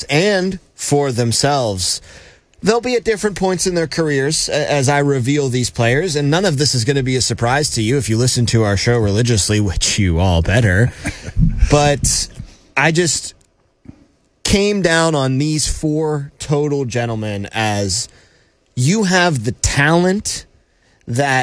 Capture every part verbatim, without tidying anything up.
and for themselves. They'll be at different points in their careers as I reveal these players, and none of this is going to be a surprise to you if you listen to our show religiously, which you all better. But I just came down on these four total gentlemen as you have the talent that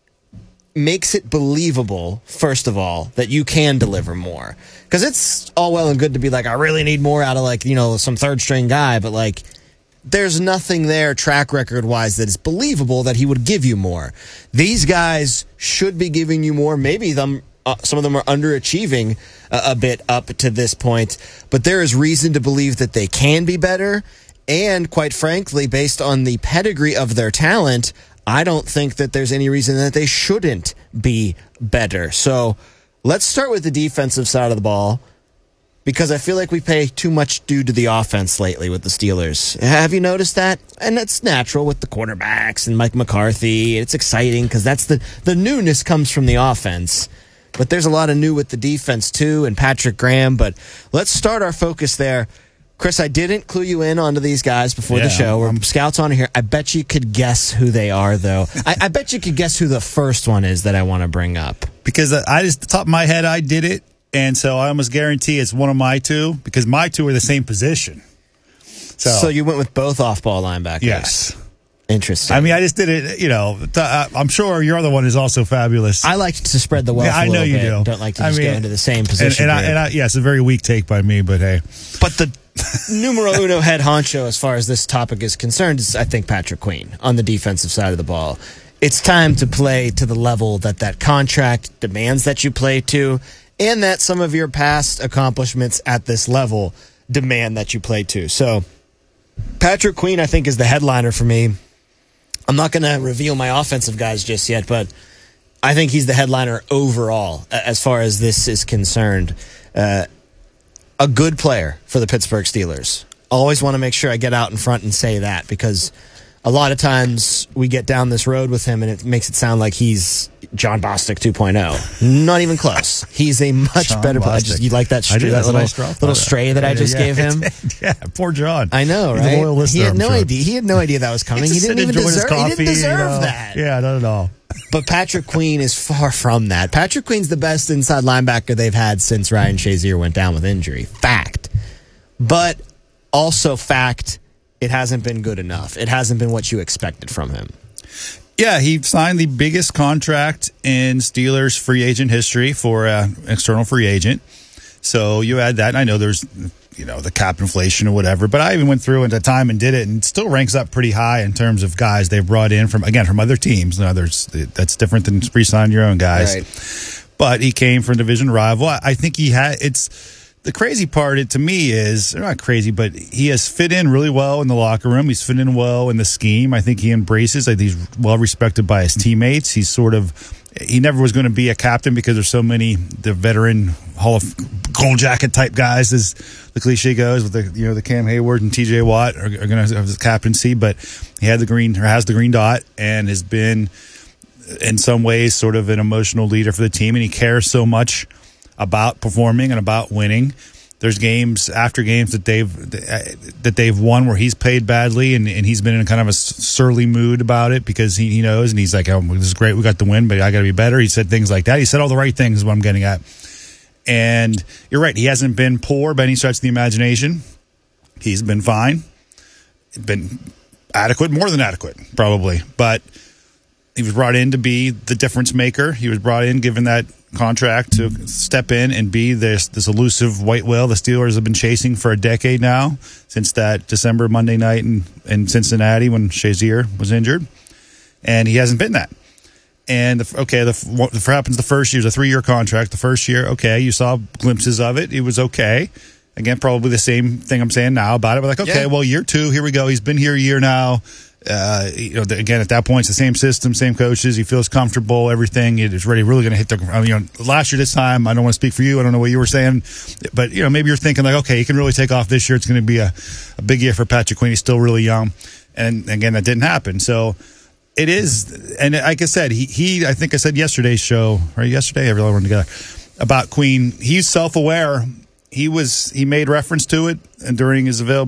makes it believable, first of all, that you can deliver more. Because it's all well and good to be like, I really need more out of, like, you know, some third string guy, but like, there's nothing there track record wise that is believable that he would give you more. These guys should be giving you more. Maybe them, uh, some of them are underachieving a, a bit up to this point, but there is reason to believe that they can be better. And quite frankly, based on the pedigree of their talent, I don't think that there's any reason that they shouldn't be better. So let's start with the defensive side of the ball, because I feel like we pay too much due to the offense lately with the Steelers. Have you noticed that? And that's natural with the quarterbacks and Mike McCarthy. It's exciting because that's the, the newness comes from the offense. But there's a lot of new with the defense too, and Patrick Graham. But let's start our focus there. Chris, I didn't clue you in onto these guys before yeah, the show. We're um, scouts on here. I bet you could guess who they are, though. I, I bet you could guess who the first one is that I want to bring up. Because I just, the top of my head, I did it. And so I almost guarantee it's one of my two, because my two are the same position. So, so you went with both off-ball linebackers? Yes. Interesting. I mean, I just did it, you know, I'm sure your other one is also fabulous. I like to spread the wealth yeah, I know a you bit. do. Don't like to just I mean, go into the same position. And, and, I, and I, yeah, it's a very weak take by me, but hey. But the numero uno head honcho as far as this topic is concerned is, I think, Patrick Queen on the defensive side of the ball. It's time to play to the level that that contract demands that you play to, and that some of your past accomplishments at this level demand that you play to. So Patrick Queen, I think, is the headliner for me. I'm not going to reveal my offensive guys just yet, but I think he's the headliner overall as far as this is concerned. Uh, a good player for the Pittsburgh Steelers. Always want to make sure I get out in front and say that, because a lot of times we get down this road with him and it makes it sound like he's John Bostic two point oh. Not even close. He's a much John better player. Just, you like that, stray, that little, nice little stray that I just yeah, gave him? Yeah, poor John. I know, right? He's a loyal listener, he had no sure. idea. He had no idea that was coming. He, he didn't even deserve, coffee, he didn't deserve you know? that. Yeah, not at all. But Patrick Queen is far from that. Patrick Queen's the best inside linebacker they've had since Ryan Shazier went down with injury. Fact. But also fact, it hasn't been good enough. It hasn't been what you expected from him. Yeah, he signed the biggest contract in Steelers free agent history for an external free agent. So you add that, and I know there's, you know, the cap inflation or whatever, but I even went through at the time and did it, and it still ranks up pretty high in terms of guys they've brought in from, again, from other teams. Now, there's, that's different than re-signing your own guys. Right. But he came from a division rival. I think he had, it's, the crazy part it, to me is, not crazy, but he has fit in really well in the locker room. He's fit in well in the scheme. I think he embraces. I think he's well respected by his teammates. He's sort of, he never was going to be a captain because there's so many, the veteran Hall of Gold Jacket type guys, as the cliche goes, with the, you know, the Cam Hayward and T J Watt are, are going to have the captaincy. But he had the green, or has the green dot, and has been, in some ways, sort of an emotional leader for the team. And he cares so much about performing and about winning. There's games after games that they've that they've won where he's played badly, and, and he's been in kind of a surly mood about it, because he, he knows, and he's like, oh, this is great, we got the win, but I got to be better. He said things like that. He said all the right things is what I'm getting at. And you're right, he hasn't been poor by any stretch of the imagination. He's been fine. Been adequate, more than adequate, probably. But he was brought in to be the difference maker. He was brought in given that contract to step in and be this this elusive white whale the Steelers have been chasing for a decade now, since that December Monday night in, in Cincinnati when Shazier was injured. And he hasn't been that. And, the, okay, the, what happens the first year is a three-year contract. The first year, okay, you saw glimpses of it. It was okay. Again, probably the same thing I'm saying now about it. But like, okay, yeah. well, year two, here we go. He's been here a year now. Uh, you know, again, at that point, it's the same system, same coaches. He feels comfortable. Everything is ready. Really going to hit the. I mean, you know, last year, this time, I don't want to speak for you. I don't know what you were saying, but you know, maybe you're thinking like, okay, he can really take off this year. It's going to be a, a big year for Patrick Queen. He's still really young, and again, that didn't happen. So it is, and like I said, he he. I think I said yesterday's show, or yesterday, everyone together about Queen. He's self-aware. He was. He made reference to it, and during his availability.